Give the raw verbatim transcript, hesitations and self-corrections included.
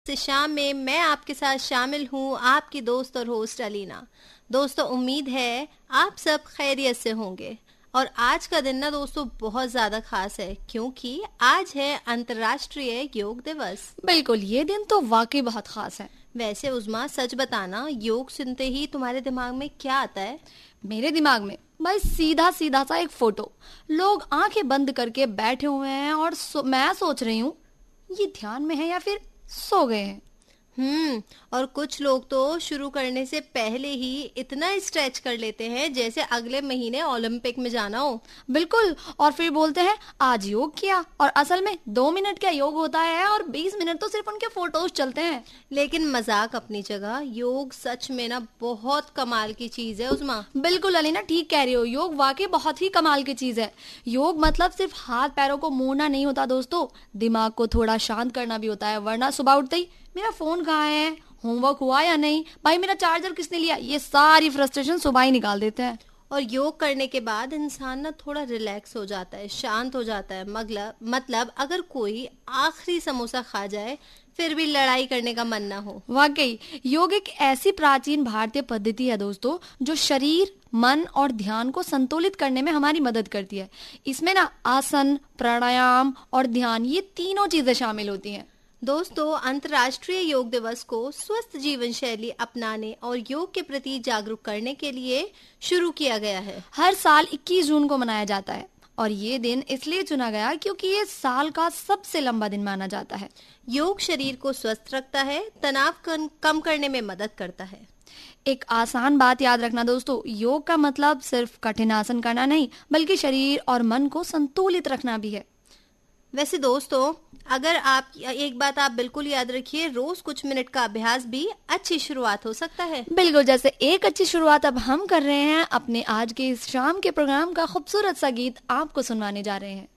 से शाम में मैं आपके साथ शामिल हूँ, आपकी दोस्त और होस्ट अलीना। दोस्तों, उम्मीद है आप सब खैरियत से होंगे। और आज का दिन ना दोस्तों बहुत ज़्यादा खास है, क्योंकि आज है अंतर्राष्ट्रीय योग दिवस। बिल्कुल, ये दिन तो वाकई बहुत खास है। वैसे उज़मा, सच बताना, योग सुनते ही तुम्हारे दिमाग में क्या आता है? मेरे दिमाग में भाई सीधा सीधा सा एक फोटो, लोग आंखें बंद करके बैठे हुए हैं और सो, मैं सोच रही हूँ ये ध्यान में है या फिर सो गए हैं। हम्म और कुछ लोग तो शुरू करने से पहले ही इतना स्ट्रेच कर लेते हैं जैसे अगले महीने ओलंपिक में जाना हो। बिल्कुल, और फिर बोलते हैं आज योग किया, और असल में दो मिनट का योग होता है और बीस मिनट तो सिर्फ उनके फोटोज चलते हैं। लेकिन मजाक अपनी जगह, योग सच में ना बहुत कमाल की चीज है उज़मा। बिल्कुल अलीना, ठीक कह रही हो, योग वाकई बहुत ही कमाल की चीज है। योग मतलब सिर्फ हाथ पैरों को मोड़ना नहीं होता दोस्तों, दिमाग को थोड़ा शांत करना भी होता है। वरना सुबह उठते ही मेरा फोन कहाँ है, होमवर्क हुआ या नहीं, भाई मेरा चार्जर किसने लिया, ये सारी फ्रस्ट्रेशन सुबह ही निकाल देते हैं। और योग करने के बाद इंसान ना थोड़ा रिलैक्स हो जाता है, शांत हो जाता है। मतलब मतलब अगर कोई आखिरी समोसा खा जाए फिर भी लड़ाई करने का मन ना हो। वाकई योग एक ऐसी प्राचीन भारतीय पद्धति है दोस्तों, जो शरीर, मन और ध्यान को संतुलित करने में हमारी मदद करती है। इसमें ना आसन, प्राणायाम और ध्यान, ये तीनों चीजें शामिल होती हैं। दोस्तों, अंतर्राष्ट्रीय योग दिवस को स्वस्थ जीवन शैली अपनाने और योग के प्रति जागरूक करने के लिए शुरू किया गया है। हर साल इक्कीस जून को मनाया जाता है, और ये दिन इसलिए चुना गया क्योंकि ये साल का सबसे लंबा दिन माना जाता है। योग शरीर को स्वस्थ रखता है, तनाव कम करने में मदद करता है। एक आसान बात याद रखना दोस्तों, योग का मतलब सिर्फ कठिन आसन करना नहीं, बल्कि शरीर और मन को संतुलित रखना भी है। वैसे दोस्तों, अगर आप एक बात आप बिल्कुल याद रखिए, रोज कुछ मिनट का अभ्यास भी अच्छी शुरुआत हो सकता है। बिल्कुल, जैसे एक अच्छी शुरुआत अब हम कर रहे हैं। अपने आज के इस शाम के प्रोग्राम का खूबसूरत सा गीत आपको सुनवाने जा रहे हैं।